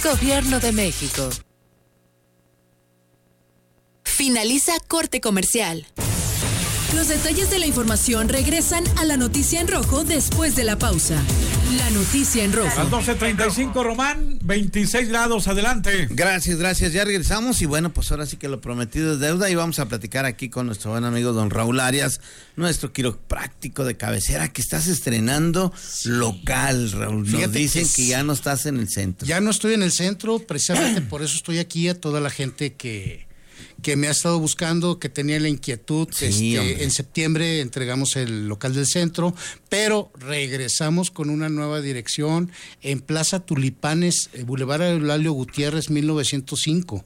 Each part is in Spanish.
Gobierno de México. Finaliza corte comercial. Los detalles de la información regresan a la noticia en rojo después de la pausa. La noticia en rojo. A las 12:35, Román, 26 grados, adelante. Gracias, ya regresamos y bueno, pues ahora sí que lo prometido es deuda y vamos a platicar aquí con nuestro buen amigo don Raúl Arias, nuestro quiropráctico de cabecera, que estás estrenando local, Raúl. Nos dicen que ya no estás en el centro. Ya no estoy en el centro, precisamente por eso estoy aquí, a toda la gente que me ha estado buscando, que tenía la inquietud. En septiembre entregamos el local del centro, pero regresamos con una nueva dirección en Plaza Tulipanes, Boulevard Eulalio Gutiérrez, 1905.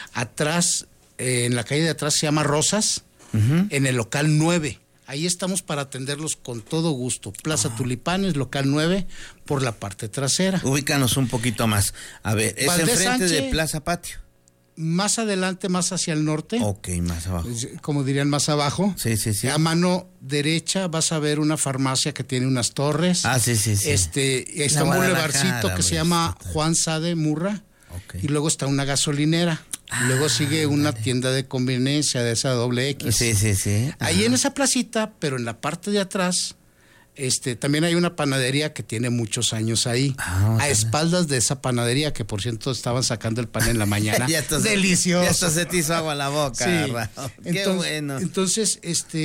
Atrás, en la calle de atrás se llama Rosas, en el local 9. Ahí estamos para atenderlos con todo gusto. Plaza Tulipanes, local 9, por la parte trasera. Ubícanos un poquito más. A ver, es Valdés enfrente Sánchez, de Plaza Patio. Más adelante, más hacia el norte. Ok, más abajo. Como dirían, más abajo. Sí. A mano derecha vas a ver una farmacia que tiene unas torres. Sí. Está un bulevarcito que se llama Juan Sade Murra. Okay. Y luego está una gasolinera. Luego sigue una tienda de conveniencia de esa doble X. Sí. Ahí en esa placita, pero en la parte de atrás, también hay una panadería que tiene muchos años ahí. A espaldas de esa panadería, que por cierto estaban sacando el pan en la mañana. Delicioso. Ya hasta se te hizo agua la boca. Sí. Qué bueno. Entonces,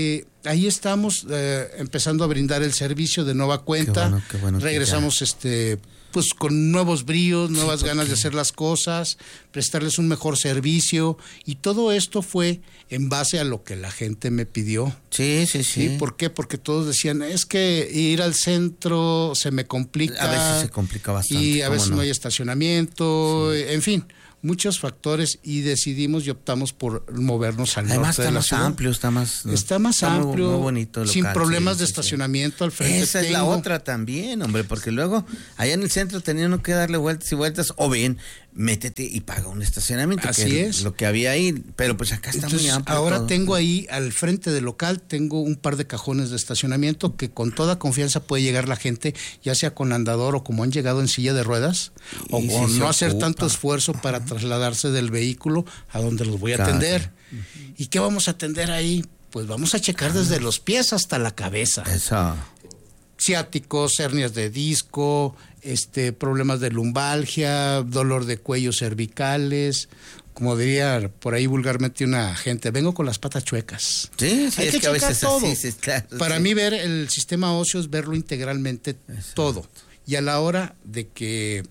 ahí estamos empezando a brindar el servicio de nueva cuenta. Qué bueno regresamos pues con nuevos bríos, nuevas ganas de hacer las cosas, prestarles un mejor servicio, y todo esto fue en base a lo que la gente me pidió. Sí. ¿Por qué? Porque todos decían, es que ir al centro se me complica. A veces se complica bastante. Y a veces no hay estacionamiento, en fin, muchos factores, y decidimos y optamos por movernos al norte de la ciudad. Está más amplio, muy bonito el local, sin problemas de estacionamiento al frente. Esa es la otra también, hombre, porque luego allá en el centro tenían que darle vueltas y vueltas, o bien, métete y paga un estacionamiento. Así es. Lo que había ahí, pero pues acá está muy amplio. Ahora todo. Tengo ahí al frente del local, tengo un par de cajones de estacionamiento que con toda confianza puede llegar la gente, ya sea con andador o como han llegado en silla de ruedas, o con no hacer tanto esfuerzo para trasladarse del vehículo a donde los voy a atender. ¿Y qué vamos a atender ahí? Pues vamos a checar desde los pies hasta la cabeza. Eso. Ciáticos, hernias de disco, problemas de lumbalgia, dolor de cuello, cervicales, como diría por ahí vulgarmente una gente, vengo con las patas chuecas. Sí, hay que a veces todo. Así, claro, Para mí ver el sistema óseo es verlo integralmente. Exacto. Todo. Y a la hora de que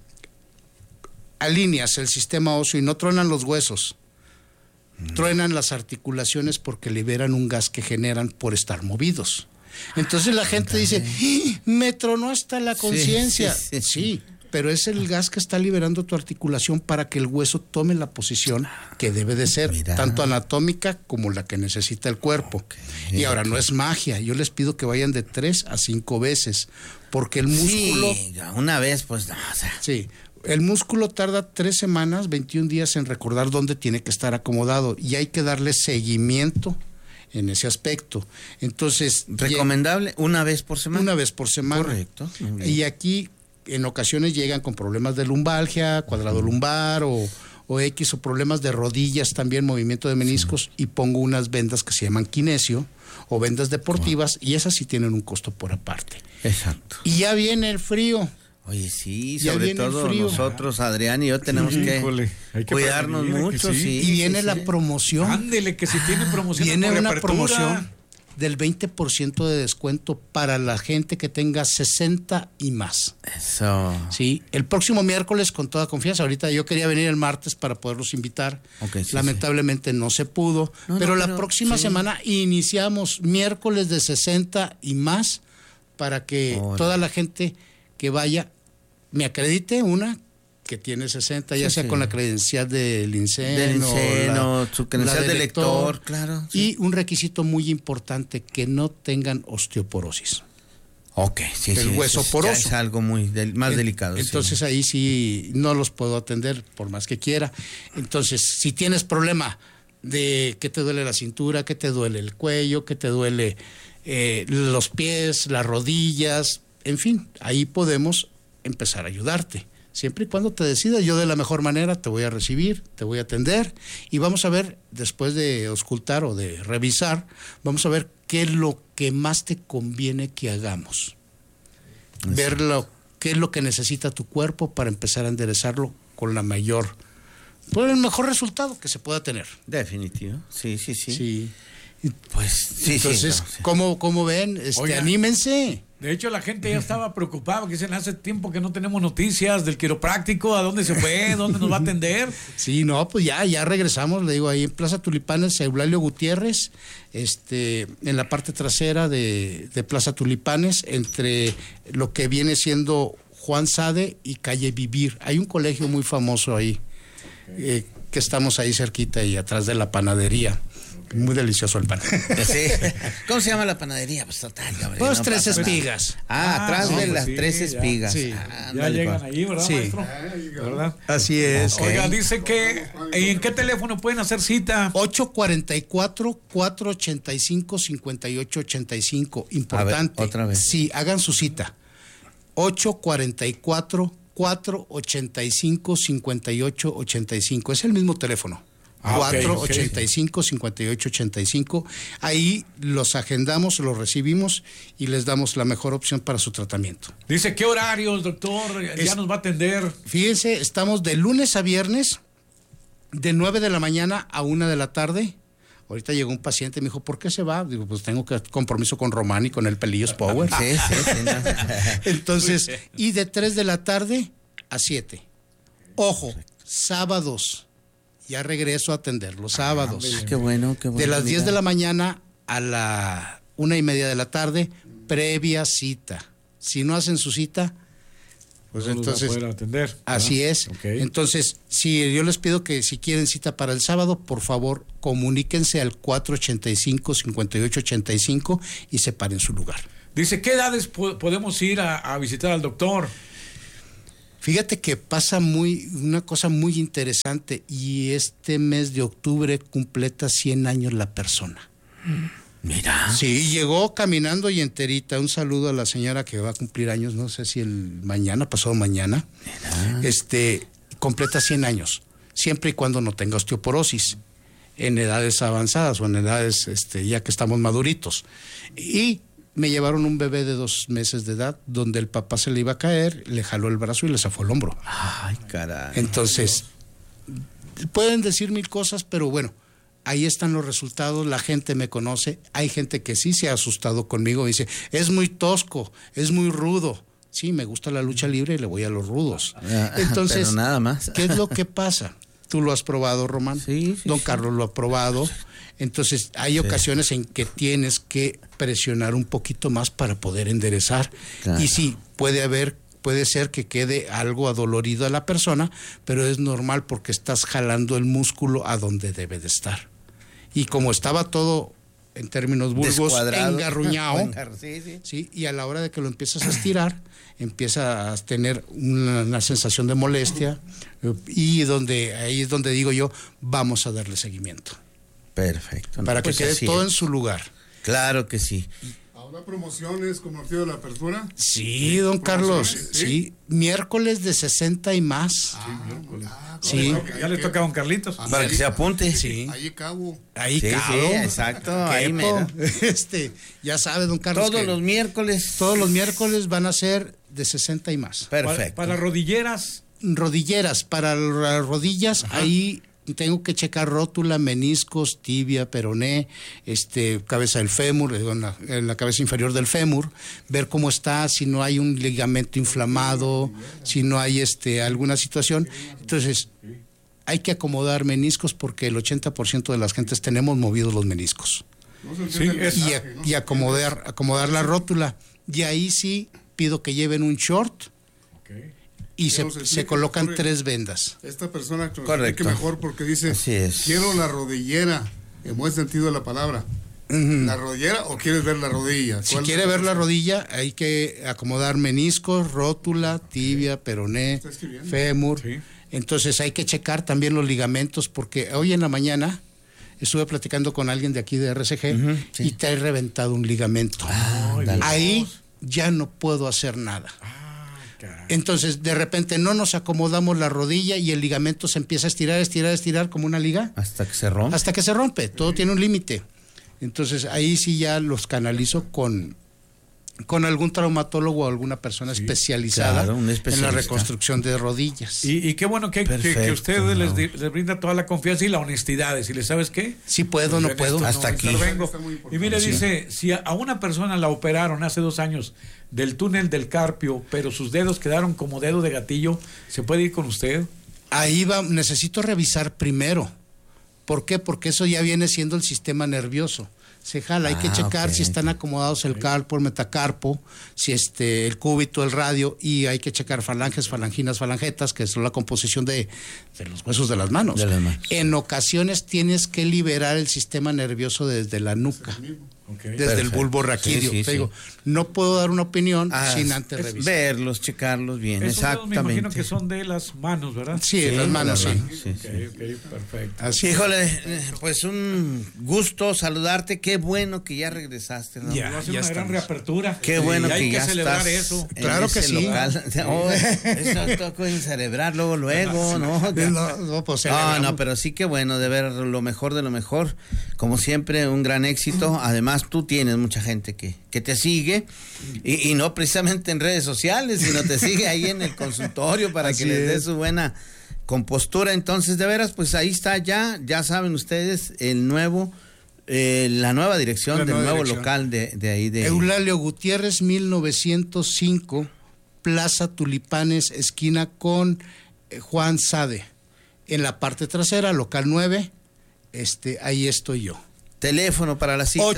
alineas el sistema óseo y no truenan los huesos, truenan las articulaciones porque liberan un gas que generan por estar movidos. Entonces la gente dice, me tronó hasta la conciencia. Sí, pero es el gas que está liberando tu articulación para que el hueso tome la posición que debe de ser, tanto anatómica como la que necesita el cuerpo. Y ahora no es magia, yo les pido que vayan de 3 a 5 veces, porque el músculo... Sí, una vez pues no, Sí, el músculo tarda 3 semanas, 21 días en recordar dónde tiene que estar acomodado, y hay que darle seguimiento en ese aspecto. Entonces, recomendable una vez por semana. Una vez por semana. Correcto. Y aquí en ocasiones llegan con problemas de lumbalgia, cuadrado lumbar o X, o problemas de rodillas también, movimiento de meniscos, y pongo unas vendas que se llaman kinesio o vendas deportivas, y esas sí tienen un costo por aparte. Exacto. Y ya viene el frío. Oye, sí, sobre todo nosotros, Adrián y yo, tenemos que cuidarnos mucho. Sí. Y viene la promoción. Ándele, que si tiene promoción. Viene una promoción del 20% de descuento para la gente que tenga 60 y más. Eso. Sí, el próximo miércoles, con toda confianza. Ahorita yo quería venir el martes para poderlos invitar. Lamentablemente no se pudo. Pero la próxima semana iniciamos miércoles de 60 y más para que toda la gente que vaya me acredite que tiene 60, ya sea con la credencial del INSEN o su credencial de lector, claro. Y un requisito muy importante, que no tengan osteoporosis. El hueso poroso. Es algo muy más delicado. Entonces ahí sí no los puedo atender por más que quiera. Entonces, si tienes problema de que te duele la cintura, que te duele el cuello, que te duele los pies, las rodillas, en fin, ahí podemos empezar a ayudarte. Siempre y cuando te decidas, yo de la mejor manera te voy a recibir, te voy a atender y vamos a ver, después de auscultar o de revisar, vamos a ver qué es lo que más te conviene que hagamos. Ver qué es lo que necesita tu cuerpo para empezar a enderezarlo con el mejor resultado que se pueda tener. Definitivo, sí. Sí. Pues sí. Entonces, Sí. ¿cómo ven? Oigan. Anímense. De hecho, la gente ya estaba preocupada porque dicen, hace tiempo que no tenemos noticias del quiropráctico, ¿a dónde se fue? ¿Dónde nos va a atender? Sí, no, pues ya regresamos, le digo, ahí en Plaza Tulipanes, Eulalio Gutiérrez, en la parte trasera de Plaza Tulipanes, entre lo que viene siendo Juan Sade y Calle Vivir. Hay un colegio muy famoso ahí, que estamos ahí cerquita y atrás de la panadería. Muy delicioso el pan. Sí. ¿Cómo se llama la panadería? Pues total, Gabriel. Pues no Tres pasa nada. Espigas. Atrás de las sí, Tres Espigas. Sí. Ya Ándale, llegan pues. ahí, ¿verdad, Sí. maestro? ¿Verdad? Así es. Ok. Oiga, dice que ¿en qué teléfono pueden hacer cita? 844-485-5885. Importante. A ver, otra vez. Sí, hagan su cita. 844-485-5885. Es el mismo teléfono. Ah, ok, 485-5885. Ahí los agendamos, los recibimos y les damos la mejor opción para su tratamiento. Dice, ¿qué horarios, doctor? Ya nos va a atender. Fíjense, estamos de lunes a viernes, de 9 de la mañana a 1 de la tarde. Ahorita llegó un paciente y me dijo, ¿por qué se va? Digo, pues tengo compromiso con Román y con el Pelillos Power. Sí, no. Entonces, y de 3 de la tarde a 7. Ojo, sábados. Ya regreso a atender los sábados. Qué bueno. De las 10 de la mañana a la 1:30 de la tarde, previa cita. Si no hacen su cita, pues No los va a entonces poder atender, ¿verdad? así es. Ok. Entonces, si yo les pido que si quieren cita para el sábado, por favor, comuníquense al 485-5885 y separen su lugar. Dice, ¿qué edades podemos ir a visitar al doctor? Fíjate que pasa una cosa muy interesante y este mes de octubre completa 100 años la persona. Mira. Sí, llegó caminando y enterita. Un saludo a la señora que va a cumplir años, no sé si pasado mañana. Completa 100 años, siempre y cuando no tenga osteoporosis en edades avanzadas o en edades ya que estamos maduritos. Y me llevaron un bebé de 2 meses de edad donde el papá se le iba a caer, le jaló el brazo y le zafó el hombro. Ay, caray. Entonces, pueden decir mil cosas, pero bueno, ahí están los resultados, la gente me conoce, hay gente que sí se ha asustado conmigo, dice, es muy tosco, es muy rudo. Sí, me gusta la lucha libre y le voy a los rudos. Entonces, pero nada más. ¿qué es lo que pasa? Tú lo has probado, Román. Sí, Don Carlos lo ha probado. Entonces, hay ocasiones en que tienes que presionar un poquito más para poder enderezar. Claro. Y sí, puede ser que quede algo adolorido a la persona, pero es normal porque estás jalando el músculo a donde debe de estar. Y como estaba todo, en términos vulgos, engarruñado, sí, y a la hora de que lo empiezas a estirar, empieza a tener una sensación de molestia, y ahí es donde digo yo, vamos a darle seguimiento. Perfecto. Para que quede todo en su lugar. Claro que sí. ¿Habrá promociones con motivo de la apertura? Sí, don Carlos, sí. Miércoles de 60 y más. Sí. Ya le toca a don Carlitos. Para que se apunte. Sí. Ahí cabo. Ahí Sí, cabo. sí, exacto. Ahí mero. Ya sabe, don Carlos. Todos los miércoles. Todos los miércoles van a ser de 60 y más. Perfecto. Para rodilleras. Rodilleras, para las rodillas, ahí tengo que checar rótula, meniscos, tibia, peroné, cabeza del fémur, en la cabeza inferior del fémur, ver cómo está, si no hay un ligamento inflamado, si no hay alguna situación. Entonces, hay que acomodar meniscos porque el 80% de las gentes tenemos movidos los meniscos. Sí, Y acomodar la rótula. Y ahí sí pido que lleven un short. Y se colocan 3 vendas. Esta persona que Correcto. mejor porque dice, Así es. quiero la rodillera, en buen sentido de la palabra. ¿La rodillera o quieres ver la rodilla? Si quiere ver la rodilla, hay que acomodar meniscos, rótula, tibia, peroné, ¿Está escribiendo? fémur. Sí. Entonces hay que checar también los ligamentos, porque hoy en la mañana estuve platicando con alguien de aquí de RCG sí. y te ha reventado un ligamento. Ándale. Ahí ya no puedo hacer nada. Entonces, de repente no nos acomodamos la rodilla y el ligamento se empieza a estirar como una liga. Hasta que se rompe. Hasta que se rompe, todo tiene un límite. Entonces, ahí sí ya los canalizo con algún traumatólogo o alguna persona especializada en la reconstrucción de rodillas. Y qué bueno que usted les brinda toda la confianza y la honestidad. Decirle, ¿sabes qué? Sí puedo, no puedo. Hasta aquí. Y mire, dice, si a una persona la operaron hace 2 años del túnel del carpio, pero sus dedos quedaron como dedo de gatillo, ¿se puede ir con usted? Ahí necesito revisar primero. ¿Por qué? Porque eso ya viene siendo el sistema nervioso. Se jala, hay que checar si están acomodados el carpo, el metacarpo, si el cúbito, el radio, y hay que checar falanges, falanginas, falangetas, que son la composición de los huesos de las manos. En ocasiones tienes que liberar el sistema nervioso desde la nuca. Desde el bulbo raquídeo. Te digo, no puedo dar una opinión sin antes revisar. Verlos, checarlos bien, exactamente. Me imagino que son de las manos, ¿verdad? Sí, las manos, sí. Perfecto. Así. Híjole, pues un gusto saludarte. Qué bueno que ya regresaste, ¿no? Ya una gran reapertura. Qué bueno que hay ya que celebrar estás eso. Claro que sí. Eso toca celebrar luego, ¿no? No, pero sí que bueno, de ver lo mejor de lo mejor. Como siempre, un gran éxito. Además, tú tienes mucha gente que te sigue y no precisamente en redes sociales, sino te sigue ahí en el consultorio para que les dé su buena compostura. Entonces, de veras, pues ahí está ya saben ustedes la nueva dirección del nuevo local de ahí de Eulalio Gutiérrez 1905, Plaza Tulipanes, esquina con Juan Sade. En la parte trasera, local 9, ahí estoy yo. Teléfono para las citas.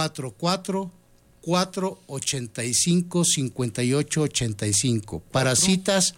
844-485-5885. Para citas,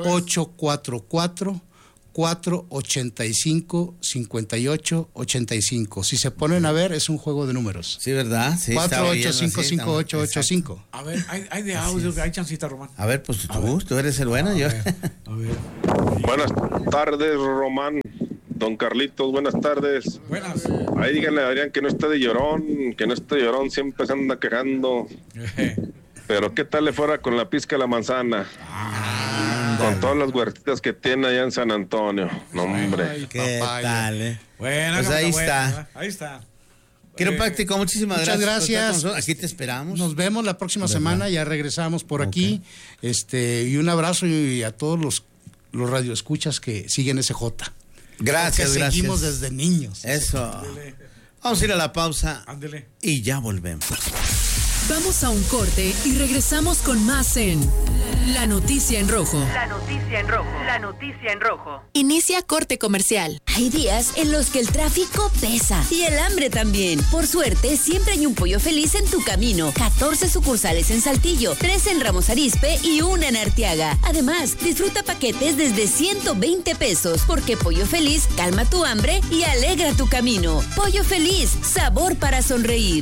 844-485-5885. Si se ponen a ver, es un juego de números. Sí, ¿verdad? Sí, 485-5885. A ver, hay de audio, hay chancita, Román. A ver, pues tú eres el bueno. A ver. Buenas tardes, Román. Don Carlitos, buenas tardes. Buenas. Ahí díganle a Adrián que no esté de llorón, siempre se anda quejando. Pero ¿qué tal le fuera con la pizca de la manzana? Con todas las huertitas que tiene allá en San Antonio. No, hombre. Ay, ¿qué tal, Bueno, pues ahí está. Ahí está. Quiropráctico, muchísimas Muchas gracias. Aquí te esperamos. Nos vemos la próxima semana, ya regresamos por aquí. Y un abrazo y a todos los radioescuchas que siguen SJ. Gracias, porque seguimos desde niños. Eso. Ándele. Vamos a ir a la pausa. Ándele. Y ya volvemos. Vamos a un corte y regresamos con más en La Noticia en Rojo. La Noticia en Rojo. La Noticia en Rojo. Inicia corte comercial. Hay días en los que el tráfico pesa y el hambre también. Por suerte, siempre hay un Pollo Feliz en tu camino. 14 sucursales en Saltillo, 3 en Ramos Arizpe y 1 en Arteaga. Además, disfruta paquetes desde 120 pesos, porque Pollo Feliz calma tu hambre y alegra tu camino. Pollo Feliz, sabor para sonreír.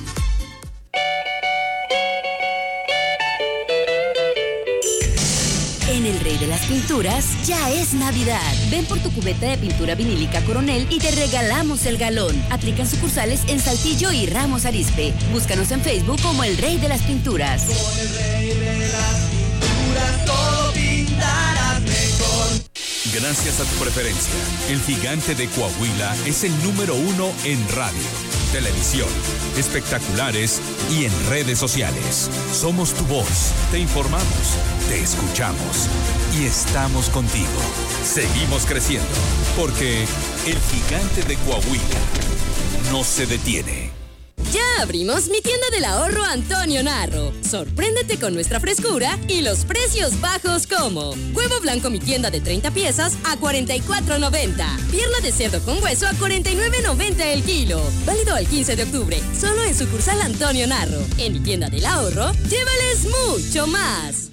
En el Rey de las Pinturas ya es Navidad. Ven por tu cubeta de pintura vinílica Coronel y te regalamos el galón. Aplican sucursales en Saltillo y Ramos Arizpe. Búscanos en Facebook como el Rey de las Pinturas. Con el Rey de las Pinturas todo pintarás mejor. Gracias a tu preferencia, el Gigante de Coahuila es el número 1 en radio, televisión, espectaculares y en redes sociales. Somos tu voz, te informamos, te escuchamos y estamos contigo. Seguimos creciendo, porque el Gigante de Coahuila no se detiene. Ya abrimos mi tienda del ahorro Antonio Narro. Sorpréndete con nuestra frescura y los precios bajos como huevo blanco mi tienda de 30 piezas a $44.90. Pierna de cerdo con hueso a $49.90 el kilo. Válido al 15 de octubre, solo en sucursal Antonio Narro. En mi tienda del ahorro, llévales mucho más.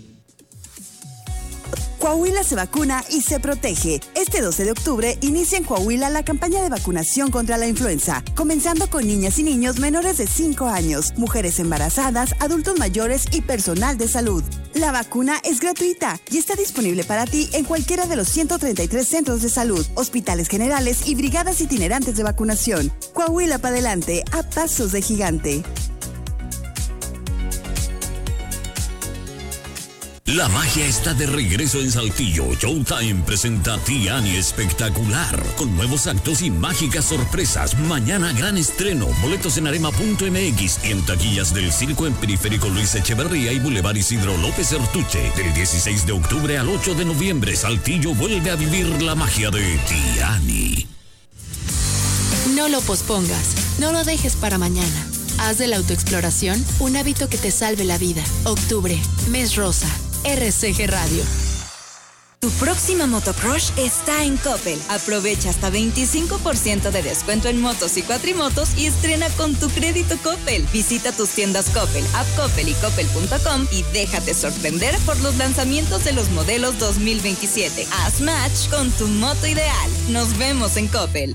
Coahuila se vacuna y se protege. Este 12 de octubre inicia en Coahuila la campaña de vacunación contra la influenza, comenzando con niñas y niños menores de 5 años, mujeres embarazadas, adultos mayores y personal de salud. La vacuna es gratuita y está disponible para ti en cualquiera de los 133 centros de salud, hospitales generales y brigadas itinerantes de vacunación. Coahuila para adelante, a pasos de gigante. La magia está de regreso en Saltillo. Showtime presenta Tiani Espectacular, con nuevos actos y mágicas sorpresas. Mañana gran estreno. Boletos en arema.mx y en taquillas del Circo en Periférico Luis Echeverría y Boulevard Isidro López Ertuche. Del 16 de octubre al 8 de noviembre, Saltillo vuelve a vivir la magia de Tiani. No lo pospongas, no lo dejes para mañana. Haz de la autoexploración un hábito que te salve la vida. Octubre, mes rosa. RCG Radio. Tu próxima motocrush está en Coppel. Aprovecha hasta 25% de descuento en motos y cuatrimotos y estrena con tu crédito Coppel. Visita tus tiendas Coppel, App Coppel y Coppel.com y déjate sorprender por los lanzamientos de los modelos 2027. Haz match con tu moto ideal. Nos vemos en Coppel.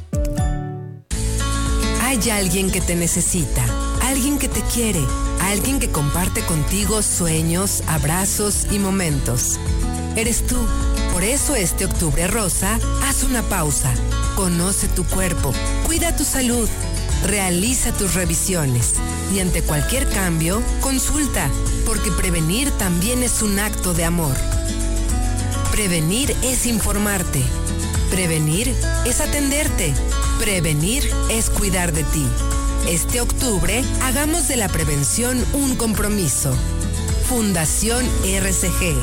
Hay alguien que te necesita, alguien que te quiere, alguien que comparte contigo sueños, abrazos y momentos. Eres tú. Por eso este Octubre Rosa, haz una pausa. Conoce tu cuerpo, cuida tu salud, realiza tus revisiones y ante cualquier cambio, consulta, porque prevenir también es un acto de amor. Prevenir es informarte. Prevenir es atenderte. Prevenir es cuidar de ti. Este octubre, hagamos de la prevención un compromiso. Fundación RCG.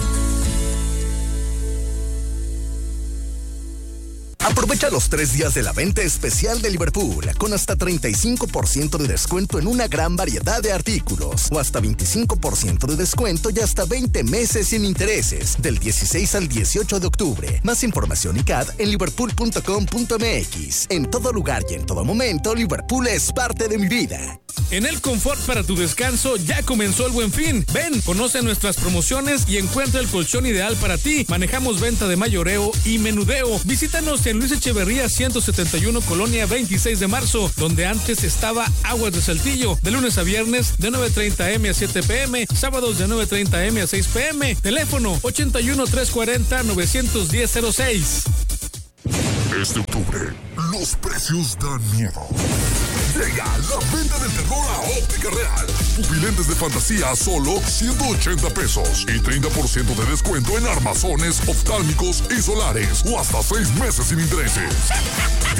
Aprovecha los 3 días de la venta especial de Liverpool, con hasta 35% de descuento en una gran variedad de artículos, o hasta 25% de descuento y hasta 20 meses sin intereses, del 16 al 18 de octubre. Más información y CAD en liverpool.com.mx. En todo lugar y en todo momento, Liverpool es parte de mi vida. En el confort para tu descanso ya comenzó el Buen Fin. Ven, conoce nuestras promociones y encuentra el colchón ideal para ti. Manejamos venta de mayoreo y menudeo. Visítanos en Luis Echeverría 171, Colonia 26 de marzo, donde antes estaba Aguas de Saltillo, de lunes a viernes de 9:30 am a 7 p.m, sábados de 9:30 am a 6 p.m. Teléfono 81 340 91006. Este octubre, los precios dan miedo. Llega la venta del terror a Óptica Real. Pupilentes de fantasía a solo 180 pesos y 30% de descuento en armazones, oftálmicos y solares, o hasta 6 meses sin intereses.